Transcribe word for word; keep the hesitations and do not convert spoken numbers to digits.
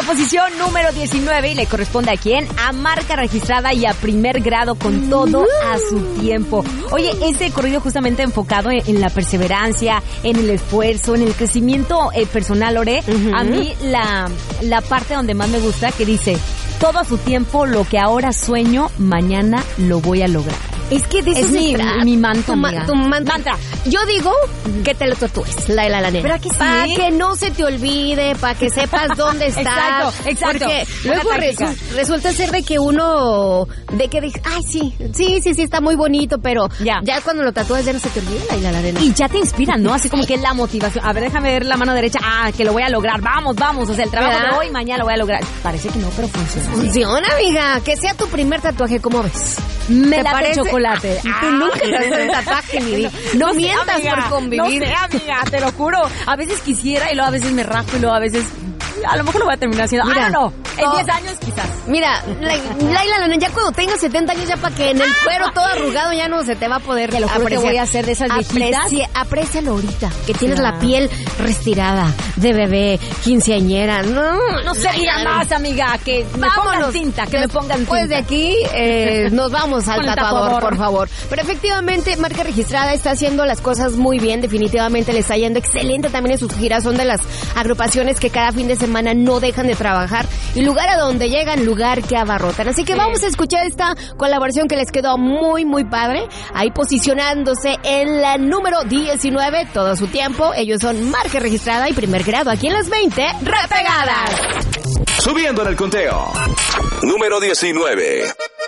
la posición número diecinueve, y le corresponde ¿a quién? A marca registrada y a primer grado, con todo a su tiempo. Oye, ese corrido justamente enfocado en, en la perseverancia, en el esfuerzo, en el crecimiento eh, personal, Lore. Uh-huh. A mí la, la parte donde más me gusta, que dice: todo a su tiempo, lo que ahora sueño, mañana lo voy a lograr. Es que de eso es se mi, trata. mi manto, tu, ma- tu mantra. mantra. Yo digo que te lo tatúes, Laila la nena. ¿Pero que sí? Para que no se te olvide, para que sepas dónde estás. Exacto, exacto. Porque Buena luego resu- resulta ser de que uno, de que dice, ay, sí, sí, sí, sí, está muy bonito, pero ya, ya cuando lo tatúas ya no se te olvida, Laila la nena. Y ya te inspiran, ¿no? Así como que la motivación. A ver, déjame ver la mano derecha. Ah, que lo voy a lograr. Vamos, vamos. O sea, el trabajo ¿verdad? de hoy, mañana lo voy a lograr. Parece que no, pero funciona. Funciona, amiga. Que sea tu primer tatuaje, ¿cómo ves? Me ¿Te late parece? chocolate. Tú ah, nunca te haces un tatuaje, mi vida. No, no mientas sé, por convivir. No sé, amiga, te lo juro. A veces quisiera y luego a veces me raspo y luego a veces... A lo mejor lo voy a terminar haciendo. Mira, ah, no, no. En diez años quizás. Mira, Laila, ya cuando tengas setenta años, ya para que en el cuero todo arrugado ya no se te va a poder te lo juro apreciar. Que voy a hacer de esas viejitas. Aprecie, aprécialo ahorita, que tienes ah. la piel restirada, de bebé, quinceañera. No, no se diga más, amiga, que me Vámonos. pongan tinta, que me pongan tinta. Pues de aquí eh, nos vamos al tatuador, tatuador, por favor. Pero efectivamente, marca registrada está haciendo las cosas muy bien, definitivamente le está yendo excelente también en sus giras. Son de las agrupaciones que cada fin de semana no dejan de trabajar, y lugar a donde llegan, lugar que abarrotan. Así que sí. Vamos a escuchar esta colaboración que les quedó muy, muy padre, ahí posicionándose en la número diecinueve, todo su tiempo. Ellos son marca registrada y primer grado, aquí en las veinte Repegadas. Subiendo en el conteo. Número diecinueve.